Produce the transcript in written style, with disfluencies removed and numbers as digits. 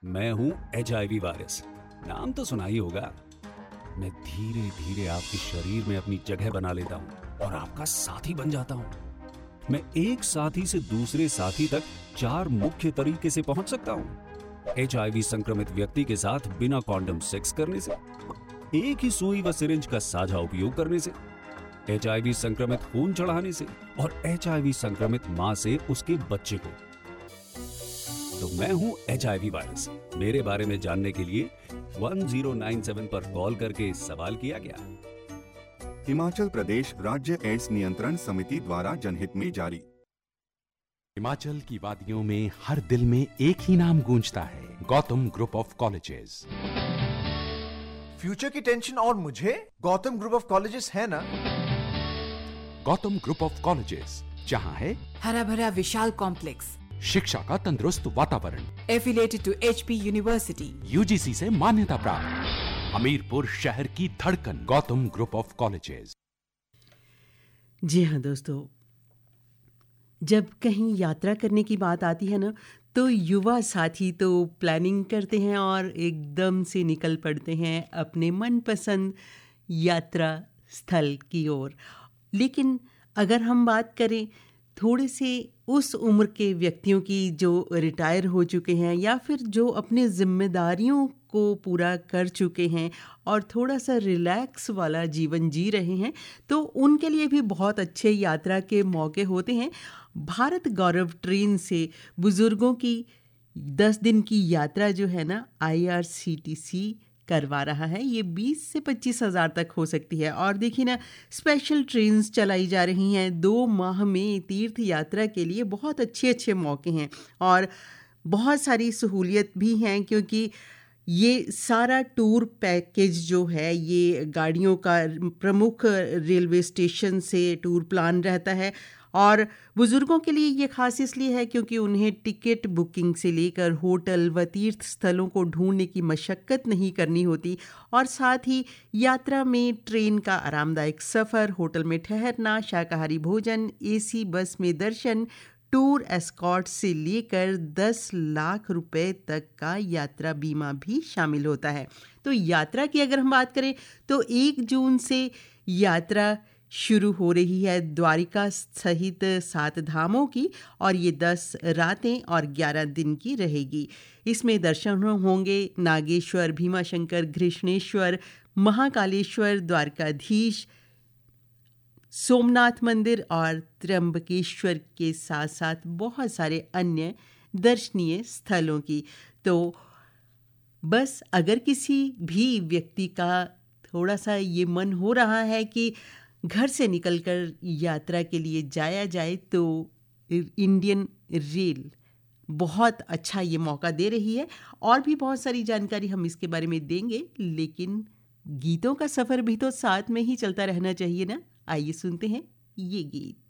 मैं हूं HIV virus, नाम तो सुना ही होगा। मैं धीरे धीरे आपके शरीर में अपनी जगह बना लेता हूं और आपका साथी बन जाता हूं। मैं एक साथी से दूसरे साथी तक 4 मुख्य तरीके से पहुंच सकता हूं। HIV संक्रमित व्यक्ति के साथ बिना कॉन्डम सेक्स करने से, एक ही सुई व सिरिंज का साझा उपयोग करने से, HIV संक्रमित खून चढ़ाने से और HIV संक्रमित मां से उसके बच्चे को। तो मैं हूं HIV वायरस। मेरे बारे में जानने के लिए 1097 पर कॉल करके सवाल किया गया। हिमाचल प्रदेश राज्य एड्स नियंत्रण समिति द्वारा जनहित में जारी। हिमाचल की वादियों में हर दिल में एक ही नाम गूंजता है, Gautam group of colleges. Future की टेंशन और मुझे गौतम ग्रुप ऑफ कॉलेजेस है ना। गौतम ग्रुप ऑफ कॉलेजेस, जहां है हरा भरा विशाल कॉम्प्लेक्स, शिक्षा का तंदुरुस्त वातावरण, affiliated to HP university, UGC से मान्यता प्राप्त, हमीरपुर शहर की धड़कन, गौतम ग्रुप ऑफ कॉलेजेस। जी हाँ दोस्तों, जब कहीं यात्रा करने की बात आती है ना, तो युवा साथी तो प्लानिंग करते हैं और एकदम से निकल पड़ते हैं अपने मनपसंद यात्रा स्थल की ओर। लेकिन अगर हम बात करें थोड़े से उस उम्र के व्यक्तियों की जो रिटायर हो चुके हैं या फिर जो अपने जिम्मेदारियों को पूरा कर चुके हैं और थोड़ा सा रिलैक्स वाला जीवन जी रहे हैं, तो उनके लिए भी बहुत अच्छे यात्रा के मौके होते हैं। भारत गौरव ट्रेन से बुजुर्गों की 10 दिन की यात्रा जो है ना, IRCTC करवा रहा है। ये 20 से 25 हज़ार तक हो सकती है। और देखिए ना, स्पेशल ट्रेन्स चलाई जा रही हैं 2 माह में। तीर्थ यात्रा के लिए बहुत अच्छे अच्छे मौके हैं और बहुत सारी सहूलियत भी हैं, क्योंकि ये सारा टूर पैकेज जो है, ये गाड़ियों का प्रमुख रेलवे स्टेशन से टूर प्लान रहता है। और बुज़ुर्गों के लिए ये खास इसलिए है क्योंकि उन्हें टिकट बुकिंग से लेकर होटल व तीर्थ स्थलों को ढूंढने की मशक्क़त नहीं करनी होती। और साथ ही यात्रा में ट्रेन का आरामदायक सफ़र, होटल में ठहरना, शाकाहारी भोजन, AC बस में दर्शन, टूर एस्कॉर्ट से लेकर 10 लाख रुपए तक का यात्रा बीमा भी शामिल होता है। तो यात्रा की अगर हम बात करें तो 1 जून से यात्रा शुरू हो रही है द्वारिका सहित 7 धामों की, और ये 10 रातें और 11 दिन की रहेगी। इसमें दर्शन होंगे नागेश्वर, भीमाशंकर, घृष्णेश्वर, महाकालेश्वर, द्वारकाधीश, सोमनाथ मंदिर और त्र्यंबकेश्वर के साथ साथ बहुत सारे अन्य दर्शनीय स्थलों की। तो बस अगर किसी भी व्यक्ति का थोड़ा सा ये मन हो रहा है कि घर से निकलकर यात्रा के लिए जाया जाए, तो इंडियन रेल बहुत अच्छा ये मौका दे रही है। और भी बहुत सारी जानकारी हम इसके बारे में देंगे, लेकिन गीतों का सफ़र भी तो साथ में ही चलता रहना चाहिए ना। आइए सुनते हैं ये गीत।